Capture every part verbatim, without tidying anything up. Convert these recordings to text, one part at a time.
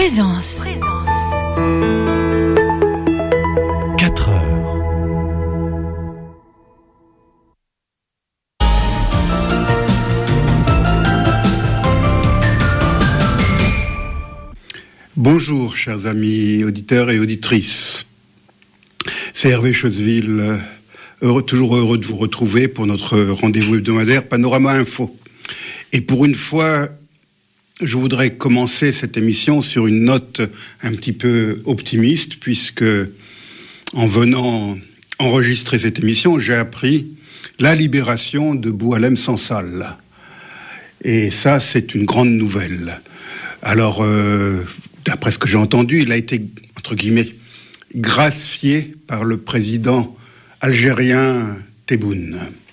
Présence. quatre heures. Bonjour, chers amis auditeurs et auditrices. C'est Hervé Choseville, heureux, toujours heureux de vous retrouver pour notre rendez-vous hebdomadaire Panorama Info. Et pour une fois, je voudrais commencer cette émission sur une note un petit peu optimiste, puisque en venant enregistrer cette émission, j'ai appris la libération de Boualem Sansal. Et ça, c'est une grande nouvelle. Alors, euh, d'après ce que j'ai entendu, il a été, entre guillemets, gracié par le président algérien Tebboune.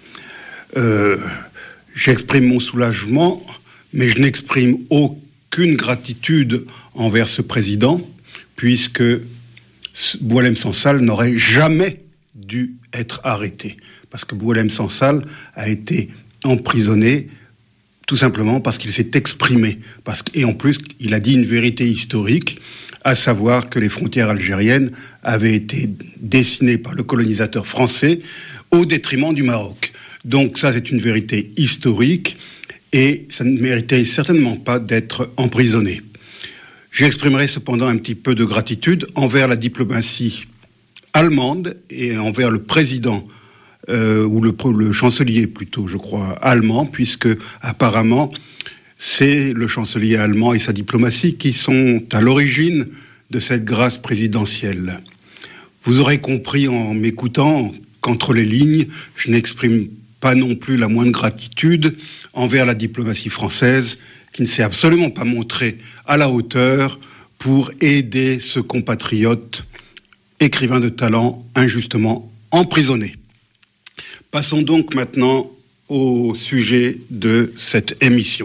Euh, j'exprime mon soulagement, mais je n'exprime aucune gratitude envers ce président, puisque Boualem Sansal n'aurait jamais dû être arrêté. Parce que Boualem Sansal a été emprisonné tout simplement parce qu'il s'est exprimé. Parce que, et en plus, il a dit une vérité historique, à savoir que les frontières algériennes avaient été dessinées par le colonisateur français au détriment du Maroc. Donc ça, c'est une vérité historique. Et ça ne méritait certainement pas d'être emprisonné. J'exprimerai cependant un petit peu de gratitude envers la diplomatie allemande et envers le président, euh, ou le, le chancelier plutôt, je crois, allemand, puisque apparemment, c'est le chancelier allemand et sa diplomatie qui sont à l'origine de cette grâce présidentielle. Vous aurez compris en m'écoutant qu'entre les lignes, je n'exprime pas non plus la moindre gratitude envers la diplomatie française, qui ne s'est absolument pas montrée à la hauteur pour aider ce compatriote écrivain de talent injustement emprisonné. Passons donc maintenant au sujet de cette émission.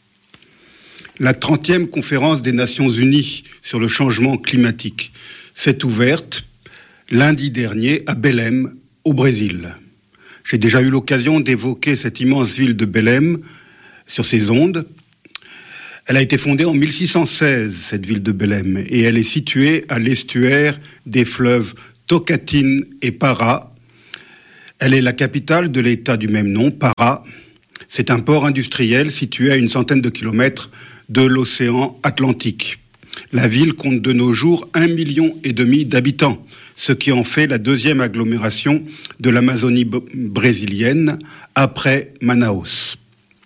La trentième conférence des Nations Unies sur le changement climatique s'est ouverte lundi dernier à Belém, au Brésil. J'ai déjà eu l'occasion d'évoquer cette immense ville de Belém sur ces ondes. Elle a été fondée en mille six cent seize, cette ville de Belém, et elle est située à l'estuaire des fleuves Tocantins et Pará. Elle est la capitale de l'État du même nom, Pará. C'est un port industriel situé à une centaine de kilomètres de l'océan Atlantique. La ville compte de nos jours un million et demi d'habitants, ce qui en fait la deuxième agglomération de l'Amazonie b- brésilienne après Manaus.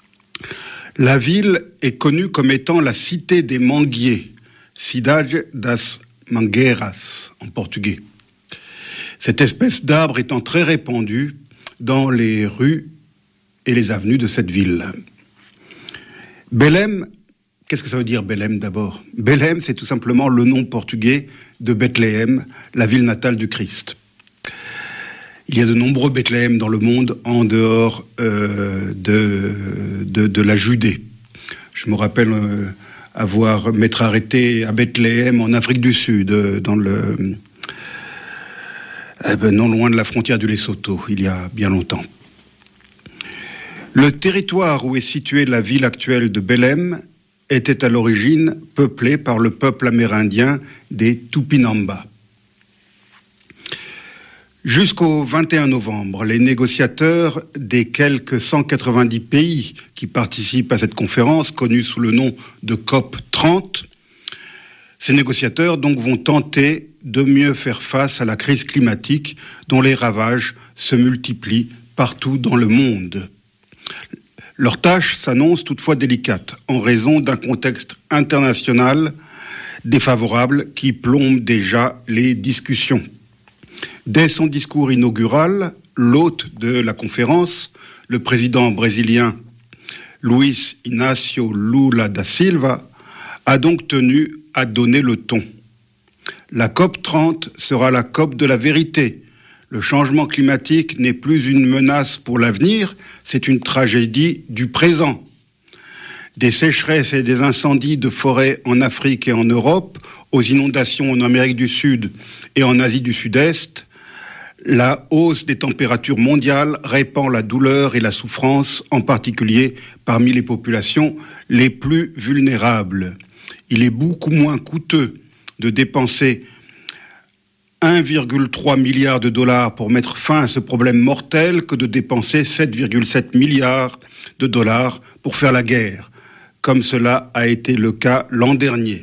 La ville est connue comme étant la cité des manguiers, Cidade das Mangueiras en portugais. Cette espèce d'arbre étant très répandue dans les rues et les avenues de cette ville. Belém, qu'est-ce que ça veut dire Belém d'abord ? Belém, c'est tout simplement le nom portugais de Bethléem, la ville natale du Christ. Il y a de nombreux Bethléem dans le monde en dehors euh, de, de, de la Judée. Je me rappelle euh, avoir m'être arrêté à Bethléem en Afrique du Sud, euh, dans le, euh, ben non loin de la frontière du Lesotho, il y a bien longtemps. Le territoire où est située la ville actuelle de Belém était à l'origine peuplé par le peuple amérindien des Tupinamba. Jusqu'au vingt et un novembre, les négociateurs des quelques cent quatre-vingt-dix pays qui participent à cette conférence, connue sous le nom de C O P trente, ces négociateurs donc vont tenter de mieux faire face à la crise climatique dont les ravages se multiplient partout dans le monde. Leur tâche s'annonce toutefois délicate en raison d'un contexte international défavorable qui plombe déjà les discussions. Dès son discours inaugural, l'hôte de la conférence, le président brésilien Luiz Inácio Lula da Silva, a donc tenu à donner le ton. La C O P trente sera la C O P de la vérité. Le changement climatique n'est plus une menace pour l'avenir, c'est une tragédie du présent. Des sécheresses et des incendies de forêts en Afrique et en Europe, aux inondations en Amérique du Sud et en Asie du Sud-Est, la hausse des températures mondiales répand la douleur et la souffrance, en particulier parmi les populations les plus vulnérables. il est beaucoup moins coûteux de dépenser un virgule trois milliard de dollars pour mettre fin à ce problème mortel que de dépenser sept virgule sept milliards de dollars pour faire la guerre, comme cela a été le cas l'an dernier,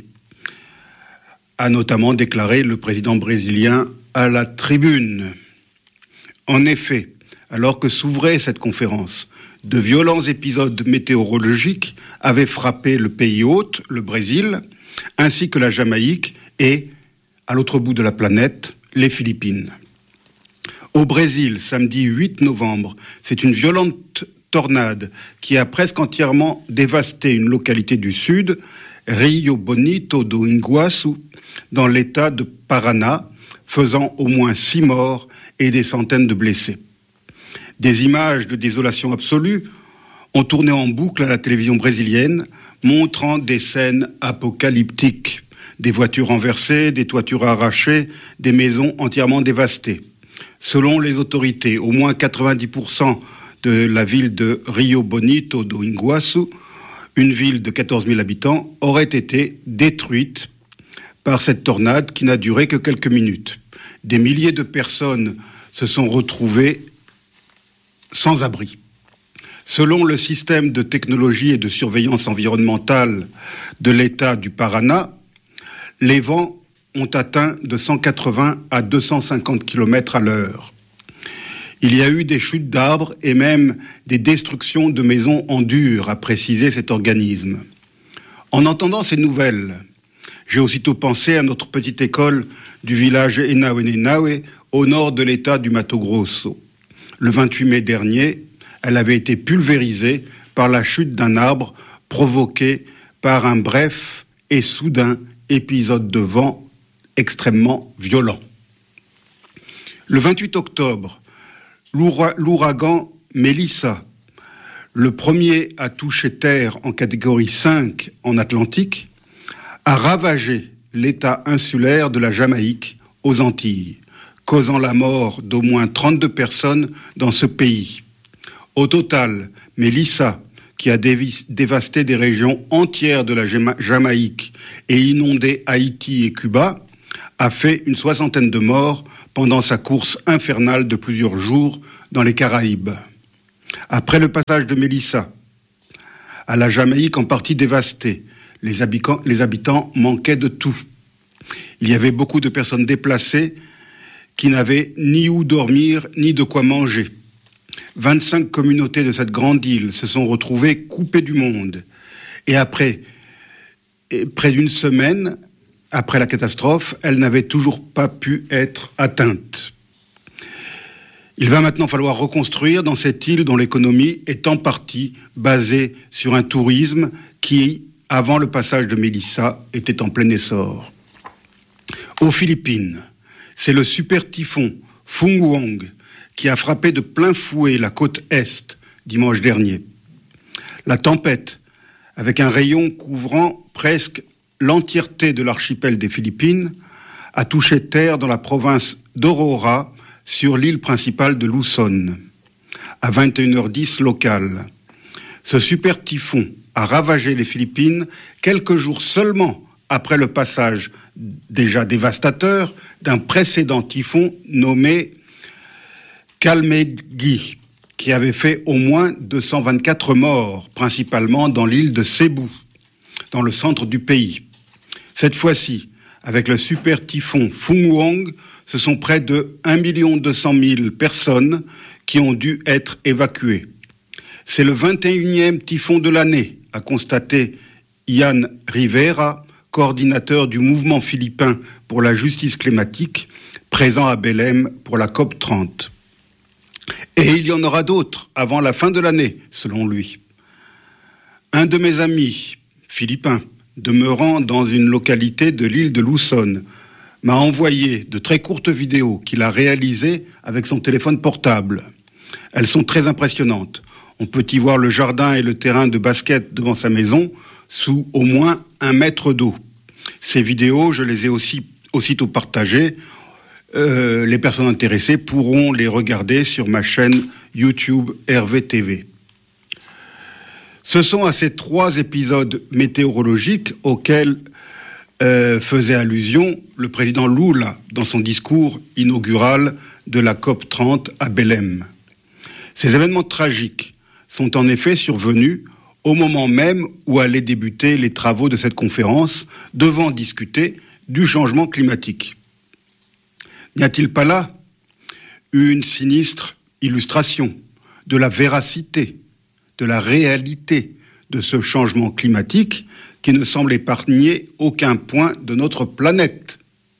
a notamment déclaré le président brésilien à la tribune. En effet, alors que s'ouvrait cette conférence, de violents épisodes météorologiques avaient frappé le pays hôte, le Brésil, ainsi que la Jamaïque et, à l'autre bout de la planète, les Philippines. Au Brésil, samedi huit novembre, c'est une violente tornade qui a presque entièrement dévasté une localité du sud, Rio Bonito do Iguaçu, dans l'état de Paraná, faisant au moins six morts et des centaines de blessés. Des images de désolation absolue ont tourné en boucle à la télévision brésilienne, montrant des scènes apocalyptiques. Des voitures renversées, des toitures arrachées, des maisons entièrement dévastées. Selon les autorités, au moins quatre-vingt-dix pour cent de la ville de Rio Bonito do Iguaçu, une ville de quatorze mille habitants, aurait été détruite par cette tornade qui n'a duré que quelques minutes. Des milliers de personnes se sont retrouvées sans abri. Selon le système de technologie et de surveillance environnementale de l'État du Paraná, les vents ont atteint de cent quatre-vingts à deux cent cinquante kilomètres à l'heure. Il y a eu des chutes d'arbres et même des destructions de maisons en dur, a précisé cet organisme. En entendant ces nouvelles, j'ai aussitôt pensé à notre petite école du village Enauenenauê, au nord de l'état du Mato Grosso. Le vingt-huit mai dernier, elle avait été pulvérisée par la chute d'un arbre provoquée par un bref et soudain épisode de vent extrêmement violent. Le vingt-huit octobre, l'oura- l'ouragan Melissa, le premier à toucher terre en catégorie cinq en Atlantique, a ravagé l'état insulaire de la Jamaïque aux Antilles, causant la mort d'au moins trente-deux personnes dans ce pays. Au total, Melissa, qui a dévis- dévasté des régions entières de la Jama- Jamaïque et inondé Haïti et Cuba, a fait une soixantaine de morts pendant sa course infernale de plusieurs jours dans les Caraïbes. Après le passage de Melissa à la Jamaïque en partie dévastée, les habitants, les habitants manquaient de tout. Il y avait beaucoup de personnes déplacées qui n'avaient ni où dormir ni de quoi manger. vingt-cinq communautés de cette grande île se sont retrouvées coupées du monde. Et après, et près d'une semaine, après la catastrophe, elles n'avaient toujours pas pu être atteintes. Il va maintenant falloir reconstruire dans cette île dont l'économie est en partie basée sur un tourisme qui, avant le passage de Melissa, était en plein essor. Aux Philippines, c'est le super typhon Funguong qui a frappé de plein fouet la côte est dimanche dernier. La tempête, avec un rayon couvrant presque l'entièreté de l'archipel des Philippines, a touché terre dans la province d'Aurora, sur l'île principale de Luzon, à vingt et une heures dix locale. Ce super typhon a ravagé les Philippines quelques jours seulement après le passage déjà dévastateur d'un précédent typhon nommé Kalmegi, qui avait fait au moins deux cent vingt-quatre morts, principalement dans l'île de Cebu, dans le centre du pays. Cette fois-ci, avec le super typhon Funguong, ce sont près de un million deux cent mille personnes qui ont dû être évacuées. C'est le vingt et unième typhon de l'année, a constaté Ian Rivera, coordinateur du mouvement philippin pour la justice climatique, présent à Belém pour la COP trente. Et il y en aura d'autres avant la fin de l'année, selon lui. Un de mes amis philippins, demeurant dans une localité de l'île de Luzon, m'a envoyé de très courtes vidéos qu'il a réalisées avec son téléphone portable. Elles sont très impressionnantes. On peut y voir le jardin et le terrain de basket devant sa maison sous au moins un mètre d'eau. Ces vidéos, je les ai aussi aussitôt partagées. Euh, les personnes intéressées pourront les regarder sur ma chaîne YouTube R V T V. Ce sont à ces trois épisodes météorologiques auxquels euh, faisait allusion le président Lula dans son discours inaugural de la COP trente à Belém. Ces événements tragiques sont en effet survenus au moment même où allaient débuter les travaux de cette conférence devant discuter du changement climatique. N'y a-t-il pas là une sinistre illustration de la véracité, de la réalité de ce changement climatique qui ne semble épargner aucun point de notre planète?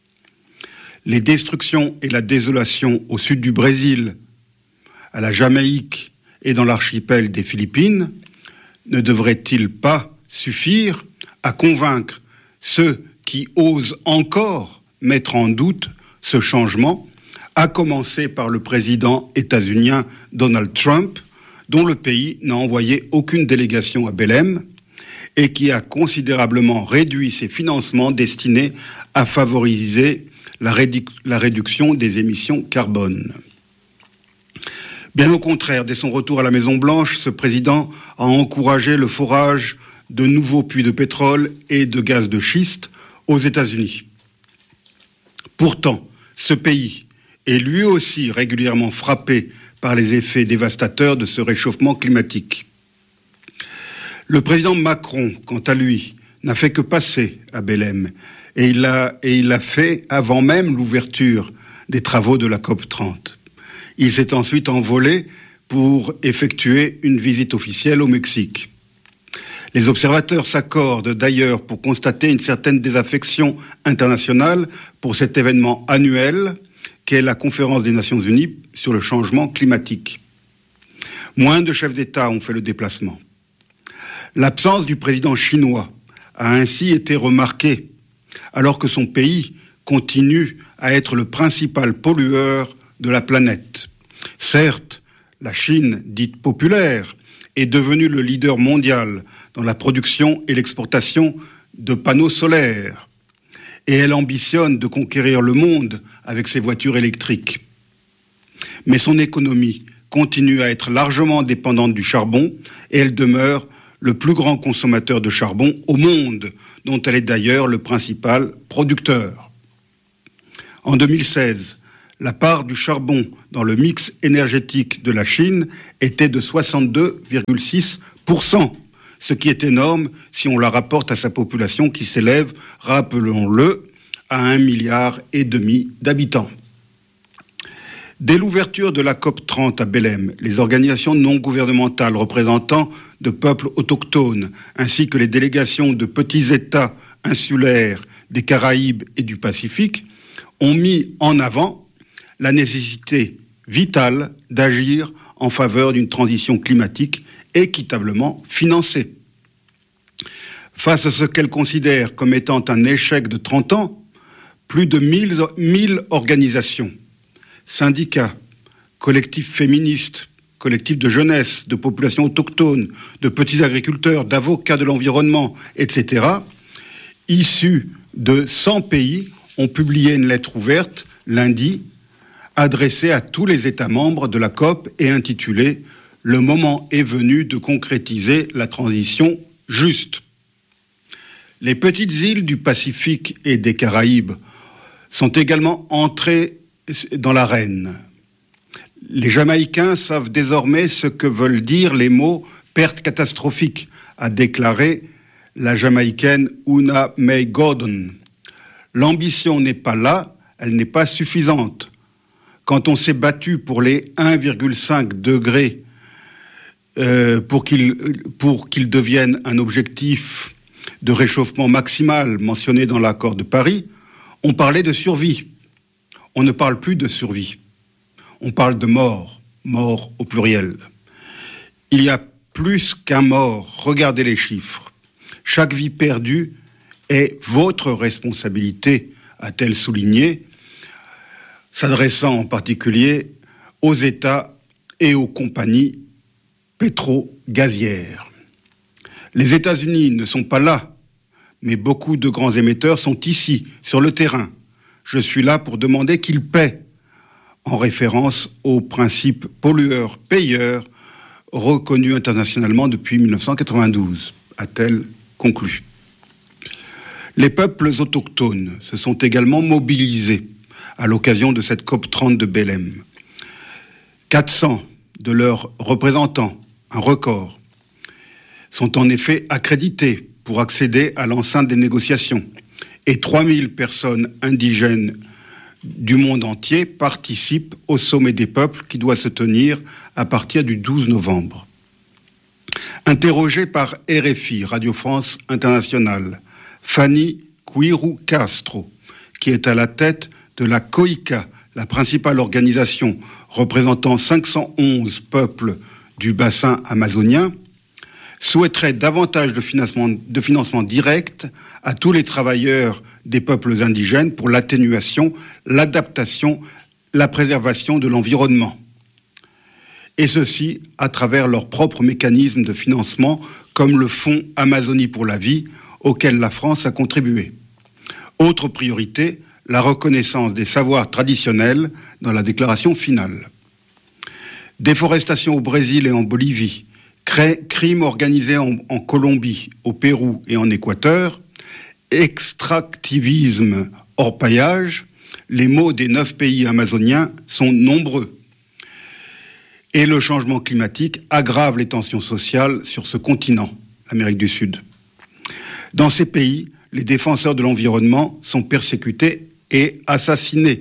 Les destructions et la désolation au sud du Brésil, à la Jamaïque et dans l'archipel des Philippines ne devraient-ils pas suffire à convaincre ceux qui osent encore mettre en doute ce changement, à commencer par le président états-unien Donald Trump, dont le pays n'a envoyé aucune délégation à Belém et qui a considérablement réduit ses financements destinés à favoriser la, rédu- la réduction des émissions carbone. Bien au contraire, dès son retour à la Maison-Blanche, ce président a encouragé le forage de nouveaux puits de pétrole et de gaz de schiste aux États-Unis. Pourtant, ce pays est lui aussi régulièrement frappé par les effets dévastateurs de ce réchauffement climatique. Le président Macron, quant à lui, n'a fait que passer à Belém et il l'a, et il l'a fait avant même l'ouverture des travaux de la COP trente. Il s'est ensuite envolé pour effectuer une visite officielle au Mexique. Les observateurs s'accordent d'ailleurs pour constater une certaine désaffection internationale pour cet événement annuel qu'est la conférence des Nations Unies sur le changement climatique. Moins de chefs d'État ont fait le déplacement. L'absence du président chinois a ainsi été remarquée, alors que son pays continue à être le principal pollueur de la planète. Certes, la Chine, dite populaire, est devenue le leader mondial dans la production et l'exportation de panneaux solaires, et elle ambitionne de conquérir le monde avec ses voitures électriques. Mais son économie continue à être largement dépendante du charbon, et elle demeure le plus grand consommateur de charbon au monde, dont elle est d'ailleurs le principal producteur. En deux mille seize, la part du charbon dans le mix énergétique de la Chine était de soixante-deux virgule six pour cent, ce qui est énorme si on la rapporte à sa population qui s'élève, rappelons-le, à un milliard et demi d'habitants. Dès l'ouverture de la COP trente à Belém, les organisations non gouvernementales représentant de peuples autochtones, ainsi que les délégations de petits États insulaires des Caraïbes et du Pacifique, ont mis en avant la nécessité vitale d'agir en faveur d'une transition climatique équitablement financée. Face à ce qu'elles considèrent comme étant un échec de trente ans, plus de mille organisations, syndicats, collectifs féministes, collectifs de jeunesse, de populations autochtones, de petits agriculteurs, d'avocats de l'environnement, et cetera, issus de cent pays, ont publié une lettre ouverte lundi, adressée à tous les États membres de la COP et intitulée « Le moment est venu de concrétiser la transition juste ». Les petites îles du Pacifique et des Caraïbes sont également entrées dans l'arène. Les Jamaïcains savent désormais ce que veulent dire les mots « perte catastrophique », a déclaré la Jamaïcaine Una May Gordon. L'ambition n'est pas là, elle n'est pas suffisante. Quand on s'est battu pour les un virgule cinq degrés euh, pour qu'ils pour qu'ils deviennent un objectif de réchauffement maximal mentionné dans l'accord de Paris, on parlait de survie. On ne parle plus de survie. On parle de mort, mort au pluriel. Il y a plus qu'un mort. Regardez les chiffres. Chaque vie perdue est votre responsabilité, a-t-elle souligné, s'adressant en particulier aux États et aux compagnies pétro-gazières. Les États-Unis ne sont pas là, mais beaucoup de grands émetteurs sont ici, sur le terrain. Je suis là pour demander qu'ils paient, en référence au principe pollueur-payeur reconnu internationalement depuis mille neuf cent quatre-vingt-douze, a-t-elle conclu. Les peuples autochtones se sont également mobilisés à l'occasion de cette COP trente de Belém. quatre cents de leurs représentants, un record, sont en effet accrédités pour accéder à l'enceinte des négociations. Et trois mille personnes indigènes du monde entier participent au sommet des peuples qui doit se tenir à partir du douze novembre. Interrogée par R F I, Radio France Internationale, Fanny Quiru Castro, qui est à la tête de la COICA, la principale organisation représentant cinq cent onze peuples du bassin amazonien, souhaiterait davantage de financement, de financement direct à tous les travailleurs des peuples indigènes pour l'atténuation, l'adaptation, la préservation de l'environnement. Et ceci à travers leurs propres mécanismes de financement, comme le Fonds Amazonie pour la vie, auquel la France a contribué. Autre priorité, la reconnaissance des savoirs traditionnels dans la déclaration finale. Déforestation au Brésil et en Bolivie, crimes organisés en, en Colombie, au Pérou et en Équateur, extractivisme hors paillage, les maux des neuf pays amazoniens sont nombreux. Et le changement climatique aggrave les tensions sociales sur ce continent, l'Amérique du Sud. Dans ces pays, les défenseurs de l'environnement sont persécutés et assassinés.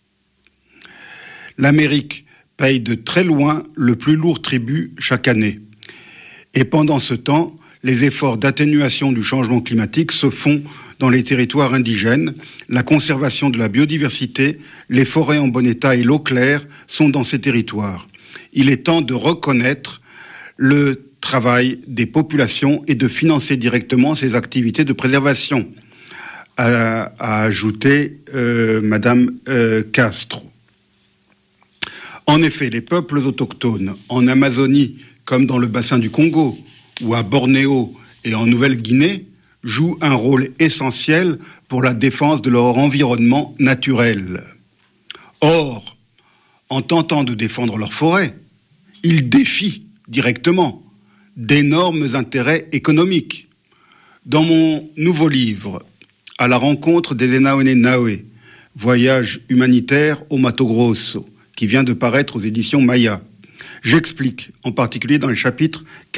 L'Amérique paye de très loin le plus lourd tribut chaque année. Et pendant ce temps, les efforts d'atténuation du changement climatique se font dans les territoires indigènes. La conservation de la biodiversité, les forêts en bon état et l'eau claire sont dans ces territoires. Il est temps de reconnaître le travail des populations et de financer directement ces activités de préservation, a, a ajouté euh, Madame euh, Castro. En effet, les peuples autochtones en Amazonie, comme dans le bassin du Congo, ou à Bornéo et en Nouvelle-Guinée, jouent un rôle essentiel pour la défense de leur environnement naturel. Or, en tentant de défendre leurs forêts, ils défient directement d'énormes intérêts économiques. Dans mon nouveau livre, À la rencontre des Enaone Nawe, voyage humanitaire au Mato Grosso, qui vient de paraître aux éditions Maya, j'explique, en particulier dans le chapitre